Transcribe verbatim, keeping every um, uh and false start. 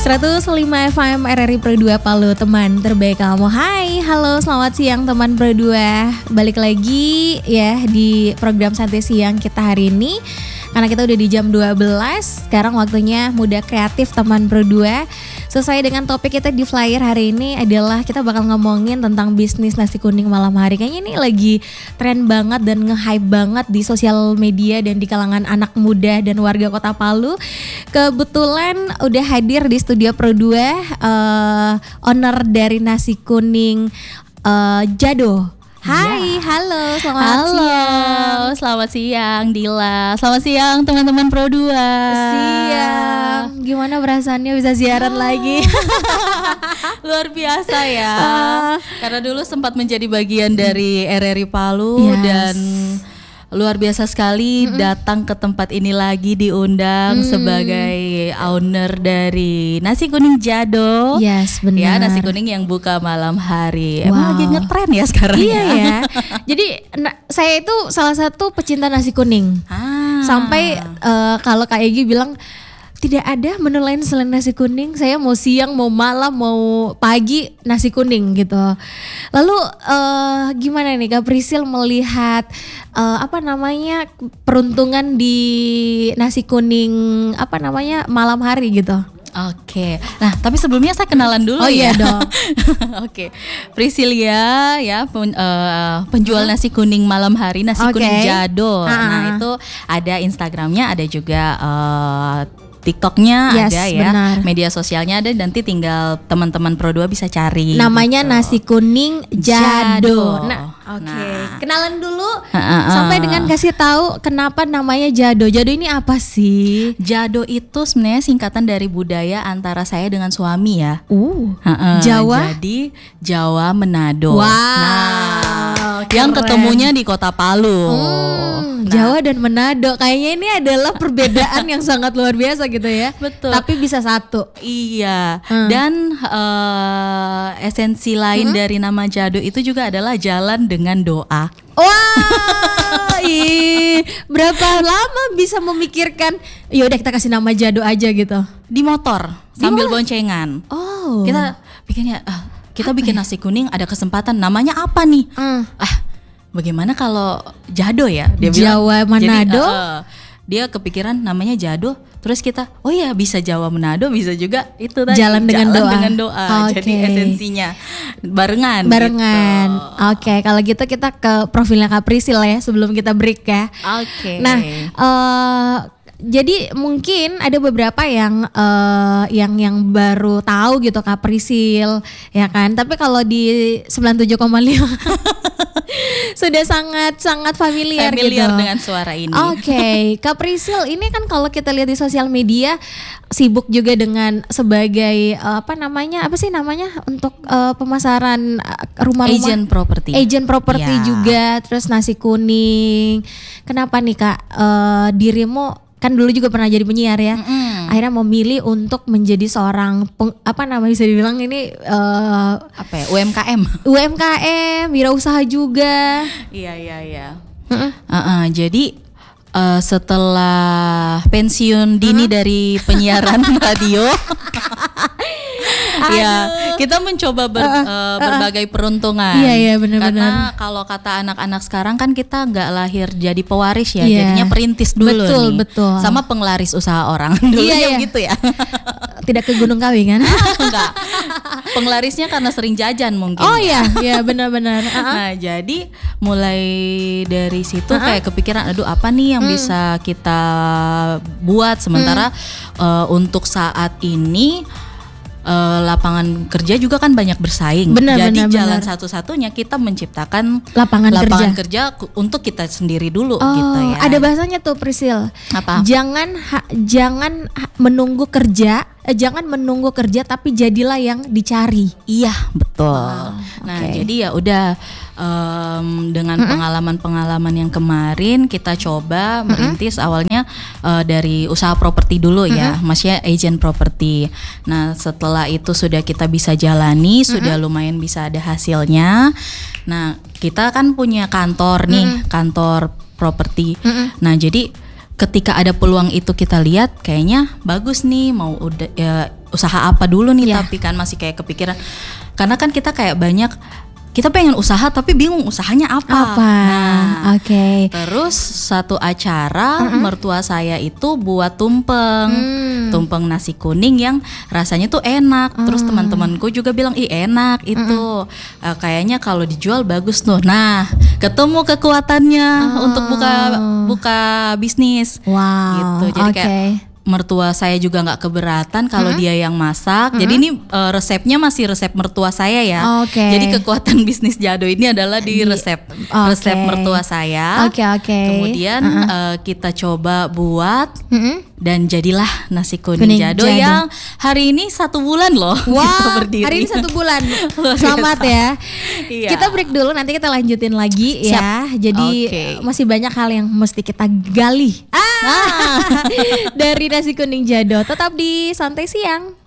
seratus lima F M R R I Pro dua Palu, teman terbaik kamu. Hai, halo, selamat siang teman Pro dua. Balik lagi ya di program Santai Siang kita hari ini. Karena kita udah di jam dua belas, sekarang waktunya Muda Kreatif teman Pro dua. Sesuai dengan topik kita di flyer hari ini adalah kita bakal ngomongin tentang bisnis nasi kuning malam hari. Kayaknya ini lagi tren banget dan nge-hype banget di sosial media dan di kalangan anak muda dan warga Kota Palu. Kebetulan udah hadir di studio Pro dua uh, owner dari nasi kuning uh, Jado. Hai, ya. halo, selamat halo, siang. Selamat siang Dila. Selamat siang teman-teman Pro dua. Siang. Gimana perasaannya bisa siaran oh. lagi? Luar biasa ya. Uh. Karena dulu sempat menjadi bagian dari R R I Palu yes. dan luar biasa sekali mm-hmm. datang ke tempat ini lagi diundang mm. sebagai owner dari nasi kuning Jado. Yes, benar. Ya, nasi kuning yang buka malam hari. Wow. Emang lagi ngetren ya sekarang iya ya. ya. Jadi na- saya itu salah satu pecinta nasi kuning. Ah. Sampai uh, kalau Kak Egi bilang tidak ada menu lain selain nasi kuning. Saya mau siang, mau malam, mau pagi nasi kuning gitu. Lalu uh, gimana nih Kak Prisil melihat uh, apa namanya peruntungan di nasi kuning apa namanya malam hari gitu? Oke, nah tapi sebelumnya saya kenalan dulu oh, ya. Iya dong. Oke, Prisilia ya pen, uh, penjual nasi kuning malam hari, nasi okay. kuning Jado. Uh-huh. Nah itu ada Instagramnya, ada juga uh, TikToknya yes, ada ya, benar. Media sosialnya ada, nanti tinggal teman-teman Pro dua bisa cari. Namanya gitu. Nasi kuning Jado. Jado. Nah, oke. Okay. Nah. Kenalan dulu uh, uh, uh. sampai dengan kasih tahu kenapa namanya Jado. Jado ini apa sih? Jado itu sebenarnya singkatan dari budaya antara saya dengan suami ya. Uh. Uh, uh. Jawa. Jadi Jawa Manado. Wow. Nah, yang ketemunya di Kota Palu. Hmm, nah. Jawa dan Manado. Kayaknya ini adalah perbedaan yang sangat luar biasa gitu ya. Betul. Tapi bisa satu. Iya. Hmm. Dan uh, esensi lain hmm? dari nama Jado itu juga adalah jalan dengan doa. Wah, ih, berapa lama bisa memikirkan? Yaudah kita kasih nama Jado aja gitu. Di motor sambil Dimana? boncengan. Oh. Kita bikinnya. Uh, kita apa bikin ya? Nasi kuning ada kesempatan. Namanya apa nih? Hmm. Ah, bagaimana kalau Jado ya? Dia Jawa bilang, Manado. Jadi, uh, dia kepikiran namanya Jado. Terus kita, oh ya bisa Jawa Manado, bisa juga itu tadi jalan dengan jalan doa. Dengan doa. Okay. Jadi esensinya barengan. Barengan. Gitu. Oke, okay, kalau gitu kita ke profilnya Kak Prisil ya sebelum kita break ya. Oke. Okay. Nah, uh, jadi mungkin ada beberapa yang uh, yang yang baru tahu gitu Kak Prisil, ya kan? Tapi kalau di sembilan puluh tujuh koma lima sudah sangat sangat familiar, familiar gitu. dengan suara ini. Oke, okay. Kak Prisil ini kan kalau kita lihat di sosial media sibuk juga dengan sebagai uh, apa namanya apa sih namanya untuk uh, pemasaran rumah-rumah. Agent property. Agent property ya. Juga, terus nasi kuning. Kenapa nih Kak uh, dirimu kan dulu juga pernah jadi penyiar ya, mm-hmm. akhirnya memilih untuk menjadi seorang peng, apa namanya bisa dibilang ini uh, apa ya U M K M U M K M wirausaha juga. Iya iya iya. Uh-uh. Uh-uh, jadi uh, setelah pensiun dini uh-huh. dari penyiaran radio. Ya, kita mencoba ber, uh, uh, uh, berbagai peruntungan. Iya iya benar-benar. Karena kalau kata anak-anak sekarang kan kita nggak lahir jadi pewaris ya, yeah. jadinya perintis dulu betul, nih. Betul. Sama penglaris usaha orang dulu iya, iya. gitu ya. Tidak ke Gunung Kawi kan? Enggak. Penglarisnya karena sering jajan mungkin. Oh iya, iya benar-benar. Uh-huh. Nah, jadi mulai dari situ uh-huh. kayak kepikiran aduh apa nih yang hmm. bisa kita buat sementara hmm. uh, untuk saat ini Uh, lapangan kerja juga kan banyak bersaing. Benar, jadi benar, jalan benar. satu-satunya kita menciptakan lapangan, lapangan kerja. kerja untuk kita sendiri dulu oh, gitu ya. Ada bahasanya tuh Prisil. Apa? Jangan ha, jangan ha, menunggu kerja, eh, jangan menunggu kerja tapi jadilah yang dicari. Iya, betul. Wow, nah, okay. jadi ya udah um, dengan mm-hmm. pengalaman-pengalaman yang kemarin kita coba mm-hmm. merintis awalnya uh, dari usaha properti dulu mm-hmm. ya, maksudnya agent properti. Nah, setelah itu sudah kita bisa jalani, mm-hmm. sudah lumayan bisa ada hasilnya. Nah, kita kan punya kantor nih, mm-hmm. kantor properti. Mm-hmm. Nah, jadi ketika ada peluang itu kita lihat kayaknya bagus nih, mau udah ya, usaha apa dulu nih, Yeah. tapi kan masih kayak kepikiran karena kan kita kayak banyak kita pengen usaha tapi bingung usahanya apa. Apa? Nah, Oke. Okay. terus satu acara Mm-mm. mertua saya itu buat tumpeng, Hmm. tumpeng nasi kuning yang rasanya tuh enak. Terus Oh. teman-temanku juga bilang ih enak itu, Eh, kayaknya kalau dijual bagus tuh. Nah, ketemu kekuatannya Oh. untuk buka buka bisnis. Wow. Gitu. Jadi Oke. kayak mertua saya juga nggak keberatan kalau Mm-mm. dia yang masak. Jadi ini eh, resepnya masih resep mertua saya ya. Oke. Jadi kekuatan bisnis Jado ini adalah di Di- resep oke. resep mertua saya. Oke, oke. Kemudian Uh-uh. eh, kita coba buat Mm-mm. dan jadilah nasi kuning, Kuning Jado, Jado. yang hari ini satu bulan loh kita Wah, berdiri. hari ini satu bulan. Luar Selamat biasa. ya. Iya. Kita break dulu, nanti kita lanjutin lagi ya. Jadi Oke. masih banyak hal yang mesti kita gali. Ah, dari nasi kuning Jado. Tetap di Santai Siang.